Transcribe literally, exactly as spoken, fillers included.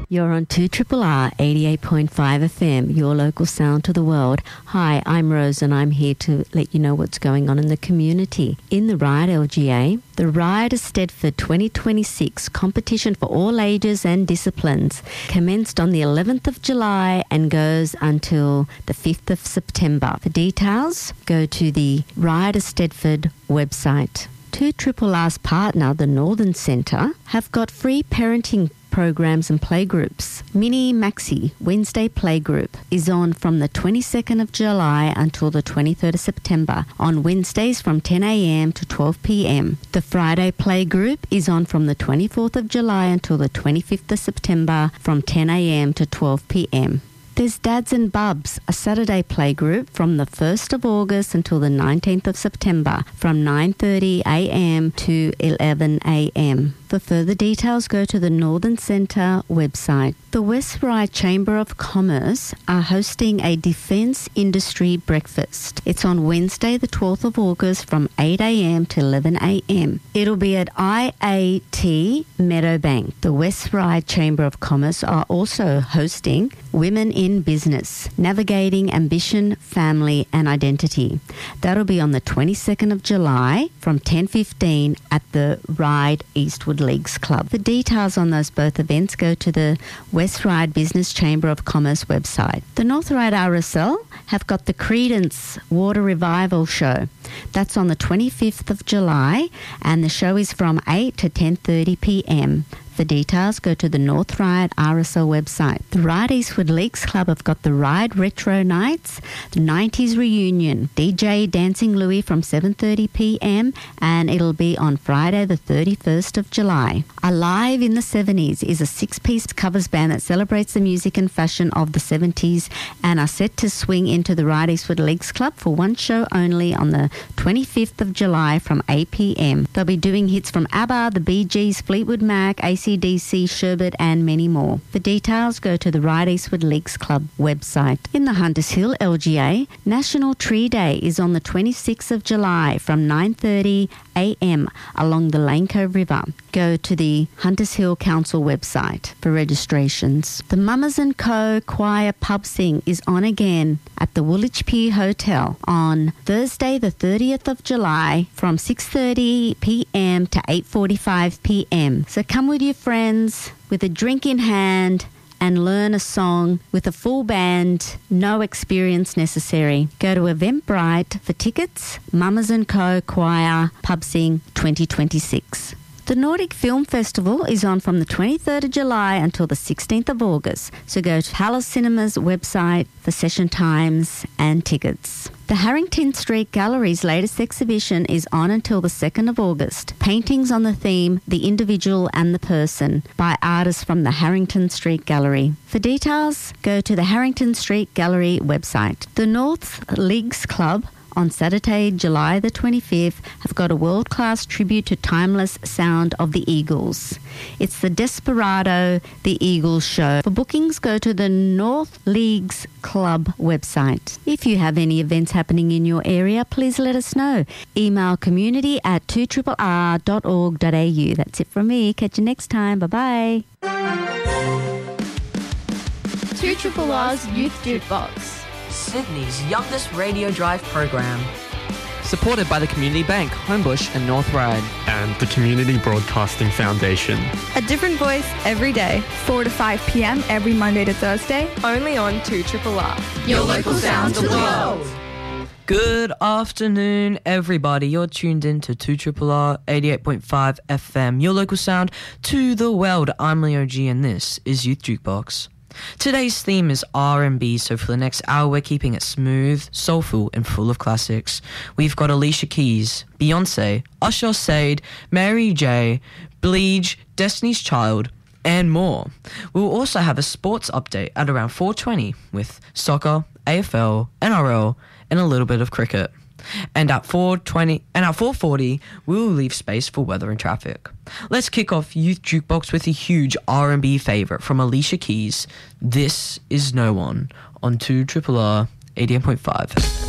You're on two R R R eighty-eight point five F M, your local sound to the world. Hi, I'm Rose and I'm here to let you know what's going on in the community. In the Ride L G A, the Ride Eisteddfod twenty twenty-six competition for all ages and disciplines commenced on the eleventh of July and goes until the fifth of September. For details, go to the Ride Eisteddfod website. two R R R's partner, the Northern Centre, have got free parenting programs and playgroups. Mini Maxi Wednesday Playgroup is on from the twenty-second of July until the twenty-third of September on Wednesdays from ten a.m. to twelve p.m. The Friday Playgroup is on from the twenty-fourth of July until the twenty-fifth of September from ten a.m. to twelve p.m. There's Dads and Bubs, a Saturday playgroup from the first of August until the nineteenth of September from nine thirty a.m. to eleven a.m. For further details, go to the Northern Centre website. The West Ryde Chamber of Commerce are hosting a Defence Industry Breakfast. It's on Wednesday, the twelfth of August from eight a.m. to eleven a.m. It'll be at I A T Meadowbank. The West Ryde Chamber of Commerce are also hosting Women in Business, Navigating Ambition, Family and Identity. That'll be on the twenty-second of July from ten fifteen at the Ryde Eastwood Leagues Club. For details on those both events, go to the West Ryde Business Chamber of Commerce website. The North Ryde R S L have got the Credence Water Revival Show. That's on the twenty-fifth of July and the show is from eight to ten thirty p.m. For details, go to the North Ryde R S L website. The Ryde Eastwood Leagues Club have got the Ryde Retro Nights, the nineties reunion, D J Dancing Louie from seven thirty p.m. and it'll be on Friday the thirty-first of July. Alive in the seventies is a six-piece covers band that celebrates the music and fashion of the seventies and are set to swing into the Ryde Eastwood Leagues Club for one show only on the twenty-fifth of July from eight p.m. They'll be doing hits from ABBA, the Bee Gees, Fleetwood Mac, A C D C, Sherbet and many more. For details, go to the Ryde Eastwood Leagues Club website. In the Hunters Hill L G A, National Tree Day is on the twenty-sixth of July from nine thirty a.m. along the Lane Cove River. Go to the Hunters Hill Council website for registrations. The Mamas and Co. Choir Pub Sing is on again at the Woolwich Pier Hotel on Thursday the thirtieth of July from six thirty p.m. to eight forty-five p.m. So come with your friends with a drink in hand and learn a song with a full band, no experience necessary. Go to Eventbrite for tickets. Mamas and Co. Choir Pub Sing twenty twenty-six. The Nordic Film Festival is on from the twenty-third of July until the sixteenth of August. So go to Palace Cinema's website for session times and tickets. The Harrington Street Gallery's latest exhibition is on until the second of August. Paintings on the theme, The Individual and the Person, by artists from the Harrington Street Gallery. For details, go to the Harrington Street Gallery website. The North Leagues Club on Saturday, July the twenty-fifth, have got a world-class tribute to timeless sound of the Eagles. It's the Desperado The Eagles Show. For bookings, go to the North Leagues Club website. If you have any events happening in your area, please let us know. Email community at two R R R dot org dot a u. That's it from me. Catch you next time. Bye-bye. two R R R's Youth Jukebox, Sydney's youngest radio drive program. Supported by the Community Bank, Homebush and North Ryde. And the Community Broadcasting Foundation. A different voice every day, four to five p.m. every Monday to Thursday, only on two R R R. Your local sound to the world. Good afternoon, everybody. You're tuned in to two R R R eighty-eight point five F M, your local sound to the world. I'm Leo G and this is Youth Jukebox. Today's theme is R and B, so for the next hour we're keeping it smooth, soulful and full of classics. We've got Alicia Keys, Beyonce, Usher Sade, Mary J, Bleach, Destiny's Child and more. We'll also have a sports update at around four twenty with soccer, A F L, N R L and a little bit of cricket. And at four twenty and at four forty, we will leave space for weather and traffic. Let's kick off Youth Jukebox with a huge R and B favourite from Alicia Keys. This is No One on two R R R eighty-eight point five.